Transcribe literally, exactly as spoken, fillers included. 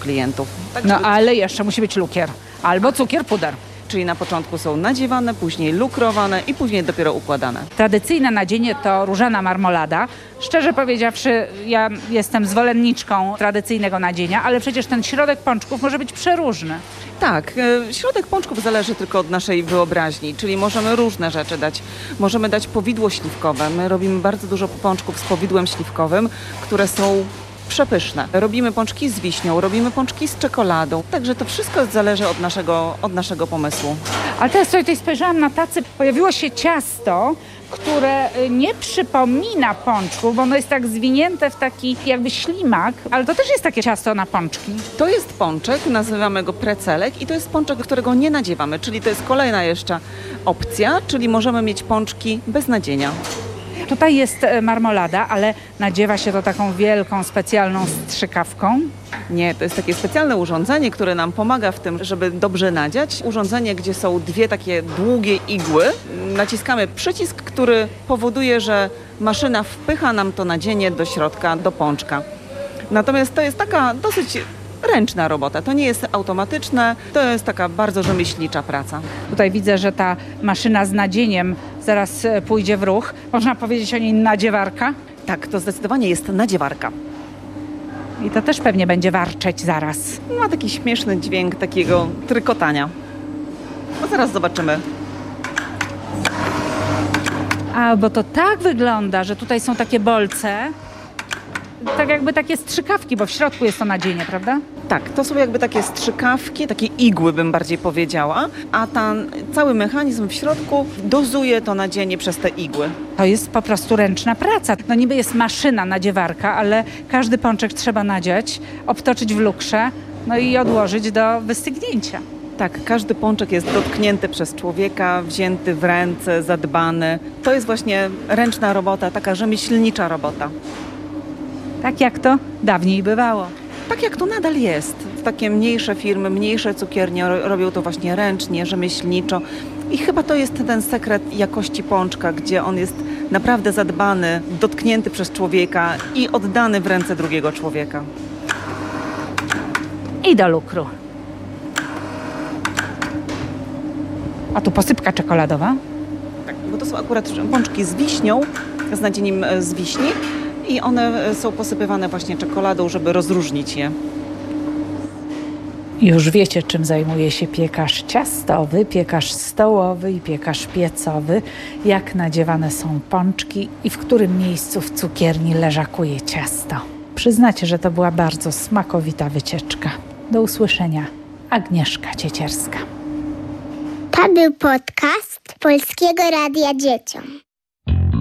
klientów. Tak, No żeby- ale jeszcze musi być lukier albo cukier puder. Czyli na początku są nadziewane, później lukrowane i później dopiero układane. Tradycyjne nadzienie to różana marmolada. Szczerze powiedziawszy, ja jestem zwolenniczką tradycyjnego nadzienia, ale przecież ten środek pączków może być przeróżny. Tak, e, środek pączków zależy tylko od naszej wyobraźni, czyli możemy różne rzeczy dać. Możemy dać powidło śliwkowe. My robimy bardzo dużo pączków z powidłem śliwkowym, które są przepyszne. Robimy pączki z wiśnią, robimy pączki z czekoladą. Także to wszystko zależy od naszego, od naszego pomysłu. Ale teraz tutaj spojrzałam na tacy, pojawiło się ciasto, które y, nie przypomina pączków, bo ono jest tak zwinięte w taki jakby ślimak, ale to też jest takie ciasto na pączki. To jest pączek, nazywamy go precelek i to jest pączek, którego nie nadziewamy, czyli to jest kolejna jeszcze opcja, czyli możemy mieć pączki bez nadzienia. Tutaj jest e, marmolada, ale nadziewa się to taką wielką, specjalną strzykawką. Nie, to jest takie specjalne urządzenie, które nam pomaga w tym, żeby dobrze nadziać. Urządzenie, gdzie są dwie takie długie igły. Naciskamy przycisk, który powoduje, że maszyna wpycha nam to nadzienie do środka, do pączka. Natomiast to jest taka dosyć ręczna robota. To nie jest automatyczne, to jest taka bardzo rzemieślnicza praca. Tutaj widzę, że ta maszyna z nadzieniem zaraz e, pójdzie w ruch. Można powiedzieć o niej nadziewarka. Tak, to zdecydowanie jest nadziewarka. I to też pewnie będzie warczeć zaraz. Ma taki śmieszny dźwięk takiego trykotania. No zaraz zobaczymy. A, bo to tak wygląda, że tutaj są takie bolce, tak jakby takie strzykawki, bo w środku jest to nadzienie, prawda? Tak, to są jakby takie strzykawki, takie igły bym bardziej powiedziała, a ten cały mechanizm w środku dozuje to nadzienie przez te igły. To jest po prostu ręczna praca. No niby jest maszyna nadziewarka, ale każdy pączek trzeba nadziać, obtoczyć w lukrze, no i odłożyć do wystygnięcia. Tak, każdy pączek jest dotknięty przez człowieka, wzięty w ręce, zadbany. To jest właśnie ręczna robota, taka rzemieślnicza robota. Tak jak to dawniej bywało. Tak jak to nadal jest. Takie mniejsze firmy, mniejsze cukiernie ro- robią to właśnie ręcznie, rzemieślniczo. I chyba to jest ten sekret jakości pączka, gdzie on jest naprawdę zadbany, dotknięty przez człowieka i oddany w ręce drugiego człowieka. I do lukru. A tu posypka czekoladowa. Tak, bo to są akurat pączki z wiśnią, z nadzieniem e, z wiśni i one e, są posypywane właśnie czekoladą, żeby rozróżnić je. Już wiecie, czym zajmuje się piekarz ciastowy, piekarz stołowy i piekarz piecowy, jak nadziewane są pączki i w którym miejscu w cukierni leżakuje ciasto. Przyznacie, że to była bardzo smakowita wycieczka. Do usłyszenia. Agnieszka Ciecierska. To był podcast Polskiego Radia Dzieciom.